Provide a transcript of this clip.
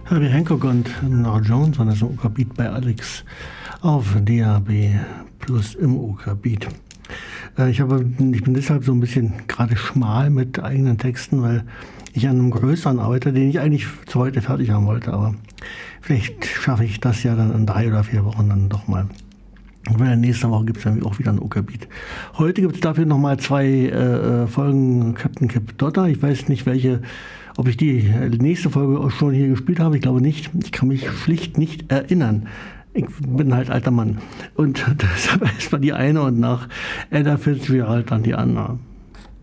Herbie Hancock und Nora Jones waren das im OK-Beat bei Alex auf DAB Plus im OK-Beat. Ich bin deshalb so ein bisschen gerade schmal mit eigenen Texten, weil ich an einem größeren arbeite, den ich eigentlich zu heute fertig haben wollte. Aber vielleicht schaffe ich das ja dann in 3 oder 4 Wochen dann doch mal. Und nächste Woche gibt es dann auch wieder ein OK-Beat. Heute gibt es dafür nochmal 2 Folgen Captain Kip Dotter. Ich weiß nicht, ob ich die nächste Folge auch schon hier gespielt habe. Ich glaube nicht. Ich kann mich schlicht nicht erinnern. Ich bin halt alter Mann. Und deshalb erstmal die eine und nach Ella Fitzgerald dann die andere.